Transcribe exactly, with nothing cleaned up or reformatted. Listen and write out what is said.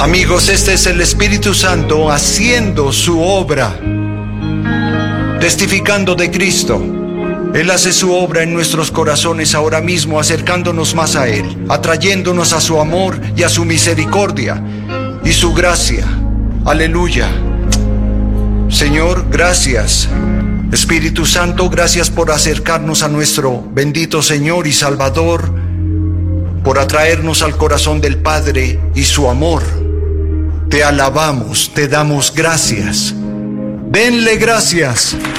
Amigos, este es el Espíritu Santo haciendo su obra, testificando de Cristo. Él hace su obra en nuestros corazones ahora mismo, acercándonos más a Él, atrayéndonos a su amor y a su misericordia y su gracia. Aleluya. Señor, gracias. Espíritu Santo, gracias por acercarnos a nuestro bendito Señor y Salvador, por atraernos al corazón del Padre y su amor. Te alabamos, te damos gracias. Denle gracias.